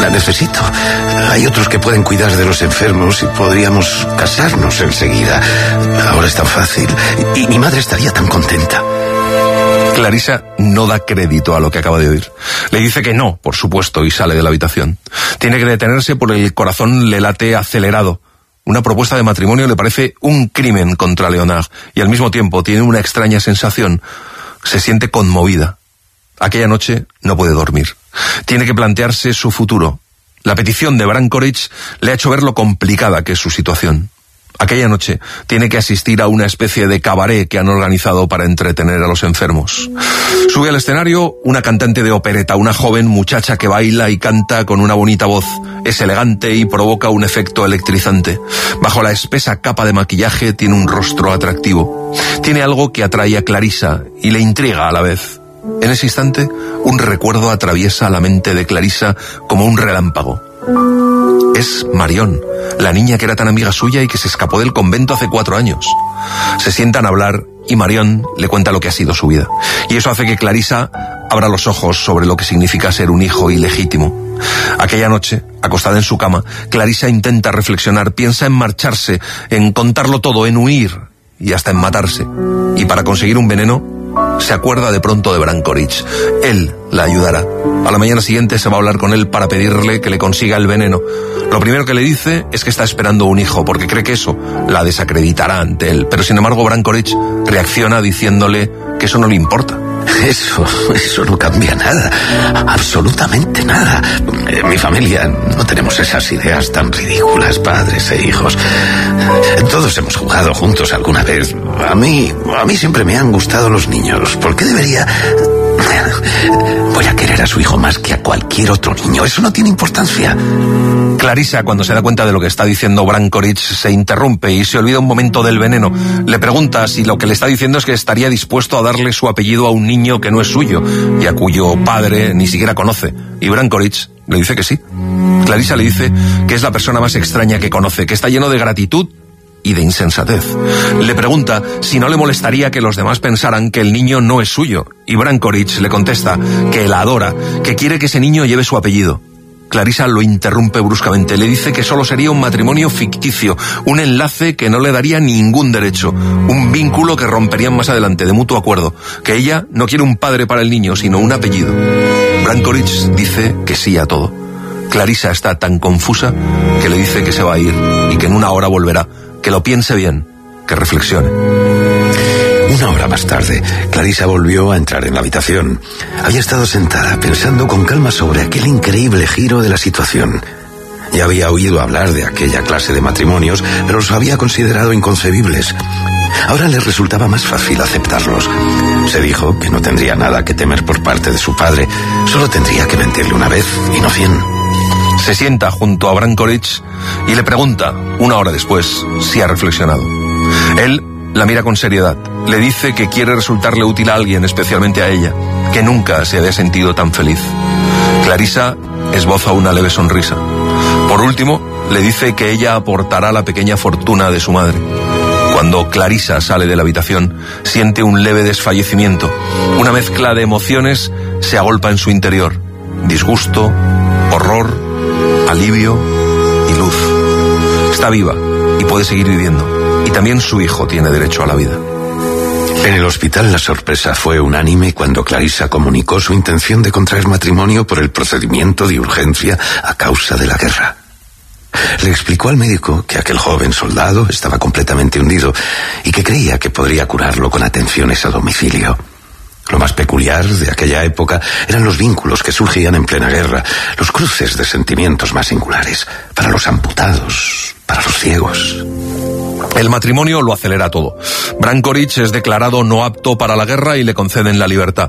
la necesito. Hay otros que pueden cuidar de los enfermos y podríamos casarnos enseguida. Ahora es tan fácil y mi madre estaría tan contenta. Clarisa no da crédito a lo que acaba de oír. Le dice que no, por supuesto, y sale de la habitación. Tiene que detenerse porque el corazón le late acelerado. Una propuesta de matrimonio le parece un crimen contra Leonard y al mismo tiempo tiene una extraña sensación. Se siente conmovida. Aquella noche no puede dormir. Tiene que plantearse su futuro. La petición de Brankovic le ha hecho ver lo complicada que es su situación. Aquella noche tiene que asistir a una especie de cabaret que han organizado para entretener a los enfermos. Sube al escenario una cantante de opereta, una joven muchacha que baila y canta con una bonita voz. Es elegante y provoca un efecto electrizante. Bajo la espesa capa de maquillaje tiene un rostro atractivo. Tiene algo que atrae a Clarisa y le intriga a la vez. En ese instante, un recuerdo atraviesa la mente de Clarisa como un relámpago. Es Marion, la niña que era tan amiga suya y que se escapó del convento hace 4 años. Se sientan a hablar y Marion le cuenta lo que ha sido su vida. Y eso hace que Clarisa abra los ojos sobre lo que significa ser un hijo ilegítimo. Aquella noche, acostada en su cama, Clarisa intenta reflexionar, piensa en marcharse, en contarlo todo, en huir y hasta en matarse. Y para conseguir un veneno, se acuerda de pronto de Brankovic. Él la ayudará. A la mañana siguiente se va a hablar con él para pedirle que le consiga el veneno. Lo primero que le dice es que está esperando un hijo, porque cree que eso la desacreditará ante él. Pero sin embargo Brankovic reacciona diciéndole que eso no le importa. Eso no cambia nada, absolutamente nada. En mi familia no tenemos esas ideas tan ridículas, padres e hijos. Todos hemos jugado juntos alguna vez. A mí siempre me han gustado los niños. ¿Por qué debería...? Voy a querer a su hijo más que a cualquier otro niño. Eso no tiene importancia. Clarisa, cuando se da cuenta de lo que está diciendo Brankovic, se interrumpe y se olvida un momento del veneno. Le pregunta si lo que le está diciendo es que estaría dispuesto a darle su apellido a un niño que no es suyo y a cuyo padre ni siquiera conoce. Y Brankovic le dice que sí. Clarisa le dice que es la persona más extraña que conoce, que está lleno de gratitud y de insensatez. Le pregunta si no le molestaría que los demás pensaran que el niño no es suyo. Y Brankovic le contesta que la adora, que quiere que ese niño lleve su apellido. Clarisa lo interrumpe bruscamente. Le dice que solo sería un matrimonio ficticio, un enlace que no le daría ningún derecho, un vínculo que romperían más adelante de mutuo acuerdo, que ella no quiere un padre para el niño, sino un apellido. Brankovic dice que sí a todo. Clarisa está tan confusa que le dice que se va a ir y que en 1 hora volverá. Que lo piense bien, que reflexione. 1 hora más tarde, Clarisa volvió a entrar en la habitación. Había estado sentada pensando con calma sobre aquel increíble giro de la situación. Ya había oído hablar de aquella clase de matrimonios, pero los había considerado inconcebibles. Ahora le resultaba más fácil aceptarlos. Se dijo que no tendría nada que temer por parte de su padre, solo tendría que mentirle una vez y no 100. Se sienta junto a Brankovic y le pregunta, 1 hora después, si ha reflexionado. Él la mira con seriedad. Le dice que quiere resultarle útil a alguien, especialmente a ella, que nunca se había sentido tan feliz. Clarisa esboza una leve sonrisa. Por último, le dice que ella aportará la pequeña fortuna de su madre. Cuando Clarisa sale de la habitación, siente un leve desfallecimiento. Una mezcla de emociones se agolpa en su interior. Disgusto, horror, alivio y luz. Está viva y puede seguir viviendo. Y también su hijo tiene derecho a la vida. En el hospital la sorpresa fue unánime cuando Clarisa comunicó su intención de contraer matrimonio por el procedimiento de urgencia a causa de la guerra. Le explicó al médico que aquel joven soldado estaba completamente hundido y que creía que podría curarlo con atenciones a domicilio. Lo más peculiar de aquella época eran los vínculos que surgían en plena guerra, los cruces de sentimientos más singulares, para los amputados, para los ciegos. El matrimonio lo acelera todo. Brankovic es declarado no apto para la guerra y le conceden la libertad.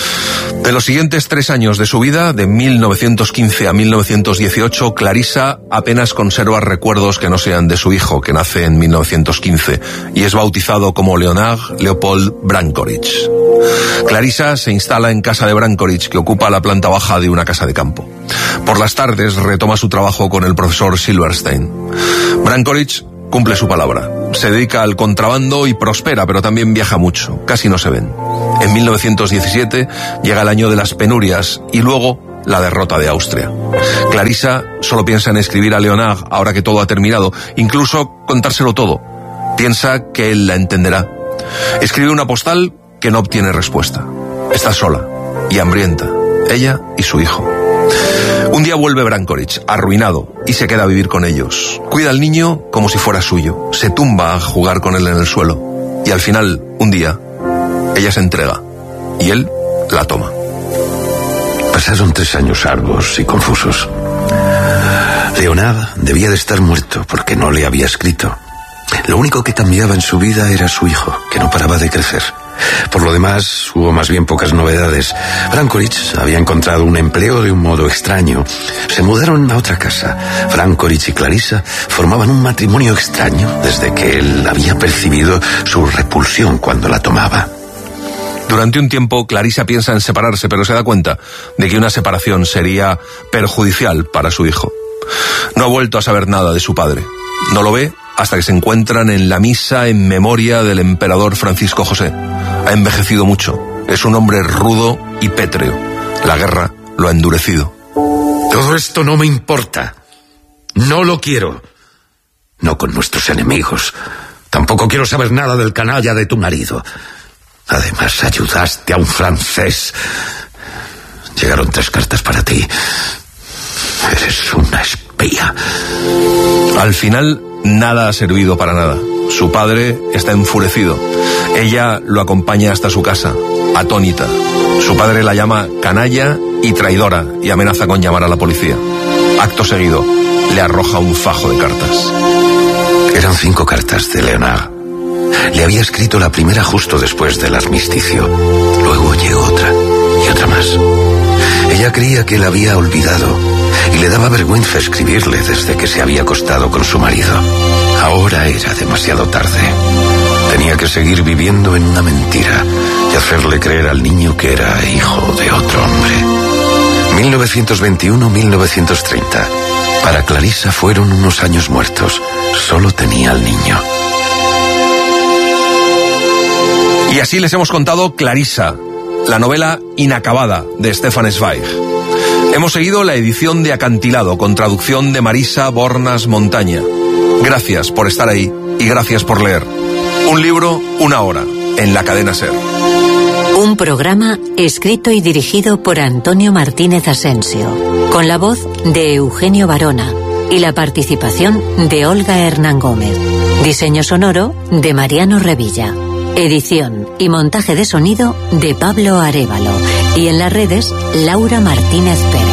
De los siguientes 3 años de su vida, de 1915 a 1918, Clarisa apenas conserva recuerdos que no sean de su hijo, que nace en 1915, y es bautizado como Leonard Leopold Brankovic. Clarisa se instala en casa de Brankovic, que ocupa la planta baja de una casa de campo. Por las tardes retoma su trabajo con el profesor Silverstein. Brankovic cumple su palabra. Se dedica al contrabando y prospera, pero también viaja mucho. Casi no se ven. En 1917 llega el año de las penurias y luego la derrota de Austria. Clarissa solo piensa en escribir a Leonard ahora que todo ha terminado, incluso contárselo todo. Piensa que él la entenderá. Escribe una postal que no obtiene respuesta. Está sola y hambrienta, ella y su hijo. Un día vuelve Brankovic, arruinado, y se queda a vivir con ellos. Cuida al niño como si fuera suyo. Se tumba a jugar con él en el suelo. Y al final, un día, ella se entrega. Y él la toma. Pasaron 3 años arduos y confusos. Leonard debía de estar muerto porque no le había escrito. Lo único que cambiaba en su vida era su hijo, que no paraba de crecer. Por lo demás, hubo más bien pocas novedades. Brankovic había encontrado un empleo de un modo extraño. Se mudaron a otra casa. Brankovic y Clarissa formaban un matrimonio extraño desde que él había percibido su repulsión cuando la tomaba. Durante un tiempo, Clarissa piensa en separarse, pero se da cuenta de que una separación sería perjudicial para su hijo. No ha vuelto a saber nada de su padre. No lo ve hasta que se encuentran en la misa en memoria del emperador Francisco José. Ha envejecido mucho. Es un hombre rudo y pétreo. La guerra lo ha endurecido. Todo esto no me importa. No lo quiero. No con nuestros enemigos. Tampoco quiero saber nada del canalla de tu marido. Además, ayudaste a un francés. Llegaron 3 cartas para ti. Eres una espía. Al final, nada ha servido para nada. Su padre está enfurecido. Ella lo acompaña hasta su casa, atónita. Su padre la llama canalla y traidora y amenaza con llamar a la policía. Acto seguido, le arroja un fajo de cartas. Eran 5 cartas de Leonard. Le había escrito la primera justo después del armisticio. Luego llegó otra y otra más. Ella creía que la había olvidado y le daba vergüenza escribirle desde que se había acostado con su marido. Ahora era demasiado tarde. Tenía que seguir viviendo en una mentira y hacerle creer al niño que era hijo de otro hombre. 1921-1930. Para Clarissa fueron unos años muertos. Solo tenía al niño. Y así les hemos contado Clarissa, la novela inacabada de Stefan Zweig. Hemos seguido la edición de Acantilado con traducción de Marisa Bornas Montaña. Gracias por estar ahí y gracias por leer. Un libro, una hora, en la cadena SER. Un programa escrito y dirigido por Antonio Martínez Asensio, con la voz de Eugenio Barona y la participación de Olga Hernán Gómez. Diseño sonoro de Mariano Revilla. Edición y montaje de sonido de Pablo Arévalo. Y en las redes, Laura Martínez Pérez.